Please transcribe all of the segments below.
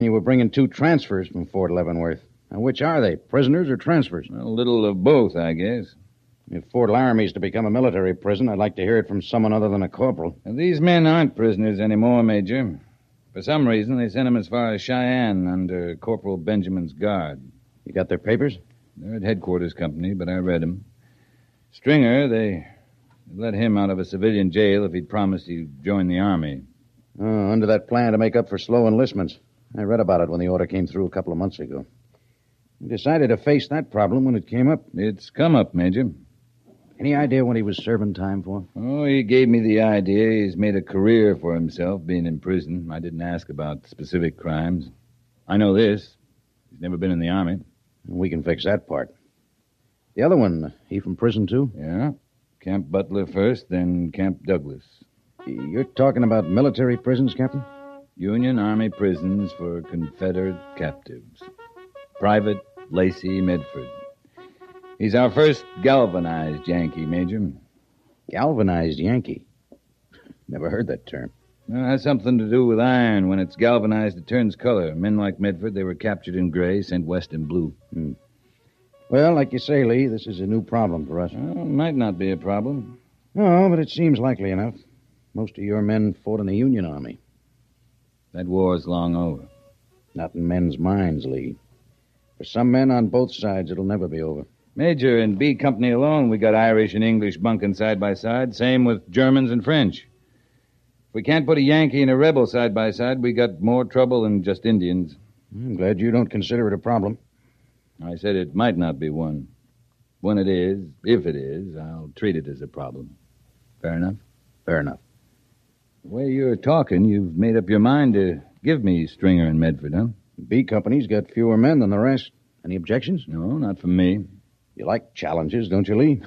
you were bringing 2 transfers from Fort Leavenworth. Now, which are they, prisoners or transfers? A little of both, I guess. If Fort Laramie's to become a military prison, I'd like to hear it from someone other than a corporal. Now, these men aren't prisoners anymore, Major. For some reason, they sent them as far as Cheyenne under Corporal Benjamin's guard. You got their papers? They're at headquarters company, but I read them. Stringer, they let him out of a civilian jail if he'd promised he'd join the Army. Oh, under that plan to make up for slow enlistments. I read about it when the order came through a couple of months ago. We decided to face that problem when it came up. It's come up, Major. Any idea what he was serving time for? Oh, he gave me the idea. He's made a career for himself being in prison. I didn't ask about specific crimes. I know this. He's never been in the Army. We can fix that part. The other one, he from prison, too? Yeah. Camp Butler first, then Camp Douglas. You're talking about military prisons, Captain? Union Army prisons for Confederate captives. Private Lacey Medford. He's our first galvanized Yankee, Major. Galvanized Yankee? Never heard that term. Well, it has something to do with iron. When it's galvanized, it turns color. Men like Medford, they were captured in gray, sent west in blue. Well, like you say, Lee, this is a new problem for us. Well, it might not be a problem. No, but it seems likely enough. Most of your men fought in the Union Army. That war's long over. Not in men's minds, Lee. For some men on both sides, it'll never be over. Major, in B Company alone, we got Irish and English bunking side by side. Same with Germans and French. If we can't put a Yankee and a rebel side by side, we got more trouble than just Indians. I'm glad you don't consider it a problem. I said it might not be one. When it is, if it is, I'll treat it as a problem. Fair enough? Fair enough. The way you're talking, you've made up your mind to give me Stringer and Medford, huh? B Company's got fewer men than the rest. Any objections? No, not from me. You like challenges, don't you, Lee?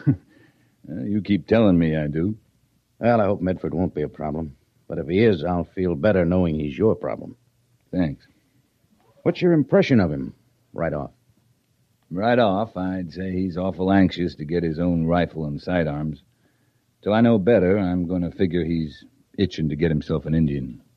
You keep telling me I do. Well, I hope Medford won't be a problem. But if he is, I'll feel better knowing he's your problem. Thanks. What's your impression of him, right off? Right off, I'd say he's awful anxious to get his own rifle and sidearms. Till I know better, I'm going to figure he's itching to get himself an Indian.